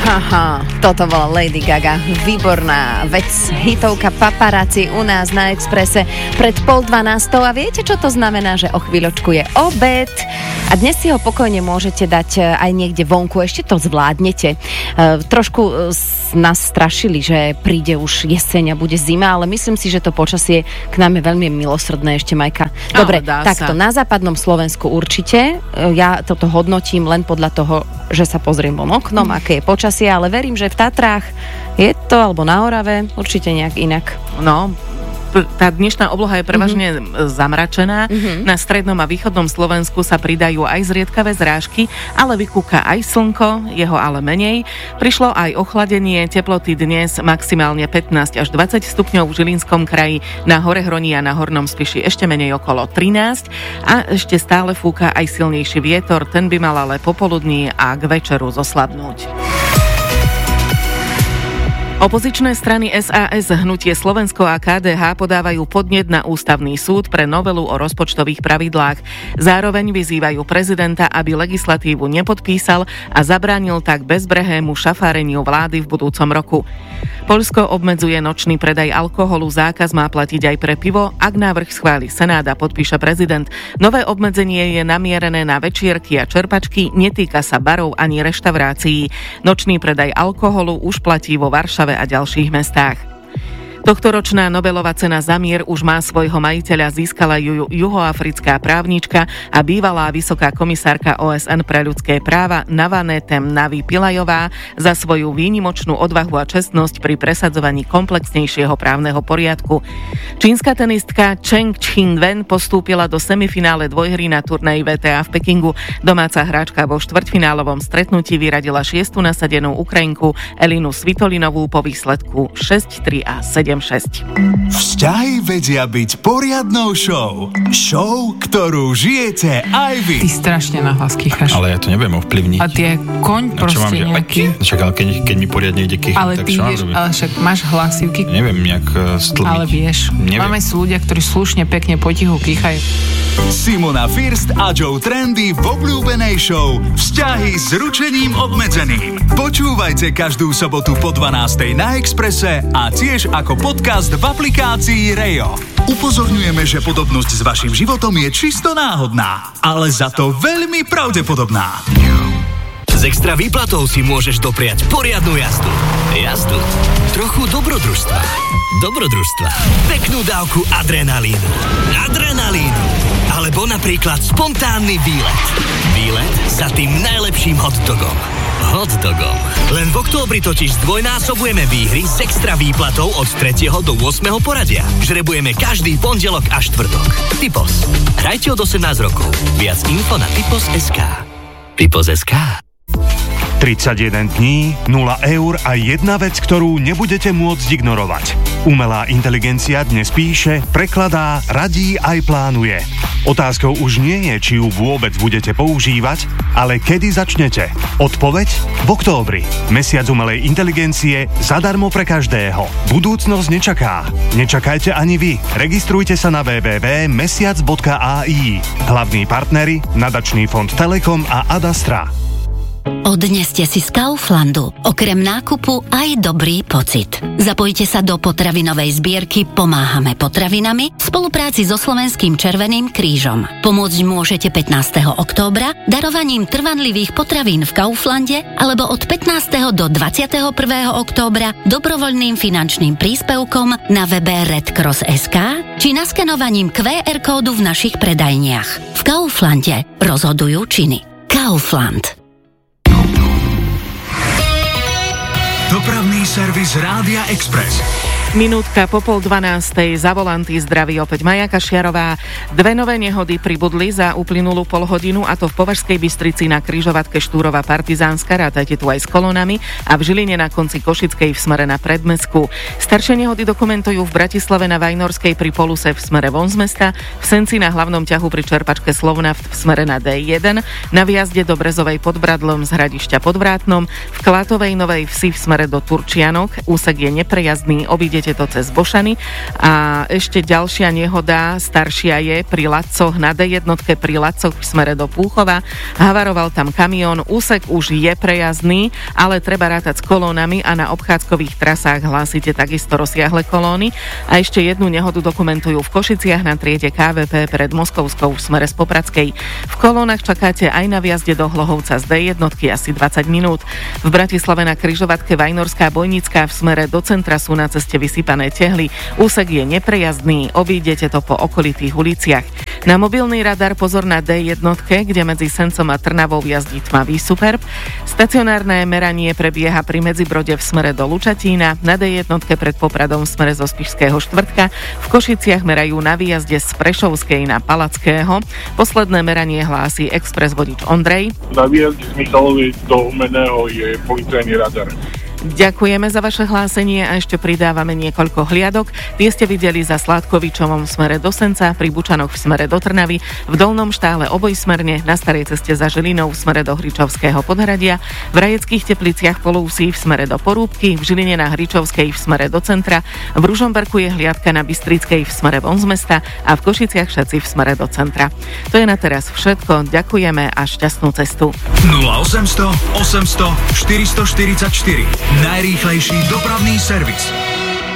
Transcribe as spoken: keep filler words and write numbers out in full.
Haha, toto bola Lady Gaga. Výborná vec, hitovka Paparazzi u nás na Expresse pred pol dvanástou. A viete, čo to znamená? Že o chvíľočku je obed a dnes si ho pokojne môžete dať aj niekde vonku. Ešte to zvládnete. E, trošku nás strašili, že príde už jeseň a bude zima, ale myslím si, že to počasie k nám je veľmi milosrdné ešte, Majka. Dobre, takto, na západnom Slovensku určite. Ja toto hodnotím len podľa toho, že sa pozriem von oknom, mm. aké je počasie, ale verím, že v Tatrách je to, alebo na Orave, určite nejak inak. No, tá dnešná obloha je prevažne mm-hmm. zamračená. Mm-hmm. Na strednom a východnom Slovensku sa pridajú aj zriedkavé zrážky, ale vykúka aj slnko, jeho ale menej. Prišlo aj ochladenie, teploty dnes maximálne pätnásť až dvadsať stupňov v Žilinskom kraji, na Horehroní a na Hornom Spiši ešte menej okolo trinásť a ešte stále fúka aj silnejší vietor, ten by mal ale popoludní a k večeru zoslabnúť. Opozičné strany es a es, Hnutie Slovensko a ká dé há podávajú podnet na ústavný súd pre novelu o rozpočtových pravidlách. Zároveň vyzývajú prezidenta, aby legislatívu nepodpísal a zabránil tak bezbrehému šafáreniu vlády v budúcom roku. Poľsko obmedzuje nočný predaj alkoholu, zákaz má platiť aj pre pivo, ak návrh schváli Senát a podpíše prezident. Nové obmedzenie je namierené na večierky a čerpačky, netýka sa barov ani reštaurácií. Nočný predaj alkoholu už platí vo Varšave a ďalších mestách. Tohtoročná Nobelová cena za mier už má svojho majiteľa, získala ju juhoafrická právnička a bývalá vysoká komisárka ó es en pre ľudské práva Navanetem Navi Pillajová za svoju výnimočnú odvahu a čestnosť pri presadzovaní komplexnejšieho právneho poriadku. Čínska tenistka Cheng Qinwen postúpila do semifinále dvojhry na turnaji vé té á v Pekingu. Domáca hráčka vo štvrťfinálovom stretnutí vyradila šiestu nasadenú Ukrajinku Elinu Svitolinovú po výsledku šesť tri a sedem šesť. Vzťahy vedia byť poriadnou show. Show, ktorú žijete aj vy. Ty strašne nahlas kýchaš. Ale ja to neviem ovplyvniť. A tie koň a proste mám, nejaký. Však ale keď, keď mi poriadne ide kýchať, ale tak ty čo mám vieš, robiť? ale však máš hlasivky. Neviem nejak uh, stlmiť. Ale vieš, neviem. Máme sú ľudia, ktorí slušne, pekne, potichu kýchajú. Simona First a Joe Trendy v obľúbenej show Vzťahy s ručením obmedzeným. Počúvajte každú sobotu po dvanástej na Expresse a tiež ako podcast v aplikácii Rejo. Upozorňujeme, že podobnosť s vašim životom je čisto náhodná, ale za to veľmi pravdepodobná. S extra výplatou si môžeš dopriať poriadnu jazdu. Jazdu. Trochu dobrodružstva. Dobrodružstva. Peknú dávku adrenalínu. Adrenalínu. Alebo napríklad spontánny výlet. Výlet za tým najlepším hotdogom. Hotdogom. Len v októbri totiž zdvojnásobujeme výhry s extra výplatou od tretieho do ôsmeho poradia. Žrebujeme každý pondelok a štvrtok. Tipos. Hrajte od osemnásť rokov. Viac info na tipos bodka es ká. Tipos bodka es ká. tridsaťjeden dní, nula eur a jedna vec, ktorú nebudete môcť ignorovať. Umelá inteligencia dnes píše, prekladá, radí aj plánuje. Otázkou už nie je, či ju vôbec budete používať, ale kedy začnete. Odpoveď? V októbri. Mesiac umelej inteligencie zadarmo pre každého. Budúcnosť nečaká. Nečakajte ani vy. Registrujte sa na w w w bodka mesiac bodka a i. Hlavní partneri Nadačný fond Telekom a Adastra. Odneste si z Kauflandu okrem nákupu aj dobrý pocit. Zapojte sa do potravinovej zbierky Pomáhame potravinami v spolupráci so Slovenským Červeným krížom. Pomôcť môžete pätnásteho októbra darovaním trvanlivých potravín v Kauflande alebo od pätnásteho do dvadsiateho prvého októbra dobrovoľným finančným príspevkom na webe redcross bodka es ká či naskenovaním kvé er kódu v našich predajniach. V Kauflande rozhodujú činy. Kaufland. Dopravný servis Rádia Express. Minútka po pol dvanástej za volanty zdraví opäť Maja Kašiarová. Dve nové nehody pribudli za uplynulú polhodinu, a to v Považskej Bystrici na križovatke Štúrova Partizánska, rátajte tu aj s kolónami, a v Žiline na konci Košickej v smere na Predmestskú. Staršie nehody dokumentujú v Bratislave na Vajnorskej pri Poluse v smere von z mesta, v Senci na hlavnom ťahu pri čerpačke Slovnaft v smere na dé jeden, na výjazde do Brezovej pod Bradlom z Hradišťa pod Vrátnom, v Klátovej Novej Vsi v smere do do Turčianok. Úsek je neprejazdný, obídete to cez Bošany. A ešte ďalšia nehoda, staršia je pri Ladcoch na dé jedna pri Ladcoch v smere do Púchova. Havaroval tam kamión, úsek už je prejazdný, ale treba rátať s kolónami a na obchádzkových trasách hlásite takisto rozsiahle kolóny. A ešte jednu nehodu dokumentujú v Košiciach na triede ká vé pé pred Moskovskou v smere z Popradskej. V kolónach čakáte aj na viazde do Hlohovca z dé jedna asi dvadsať minút. V Bratislave na križovatke Vajnorská Bojnická v smere do centra sú na ceste vysypané tehly. Úsek je neprejazdný, obídete to po okolitých uliciach. Na mobilný radar pozor na dé jedna, kde medzi Sencom a Trnavou jazdí tmavý Superb. Stacionárne meranie prebieha pri Medzibrode v smere do Lučatína, na dé jedna pred Popradom v smere zo Spišského štvrtka. V Košiciach merajú na výjazde z Prešovskej na Palackého. Posledné meranie hlási expres vodič Ondrej. Na výjazde z Michalovej do Humenného je policajný radar. Ďakujeme za vaše hlásenie a ešte pridávame niekoľko hliadok. Tie ste videli za Sládkovičovom v smere do Senca, pri Bučanoch v smere do Trnavy, v Dolnom Štále obojsmerne, na starej ceste za Žilinou v smere do Hričovského Podhradia, v Rajeckých Tepliciach Polousí v smere do Porúbky, v Žiline na Hričovskej v smere do centra, v Ružomberku je hliadka na Bystrickej v smere von z mesta a v Košiciach Šaci v smere do centra. To je na teraz všetko. Ďakujeme a šťastnú cestu. nula osemsto osemsto štyristoštyridsaťštyri Najrýchlejší dopravný servis.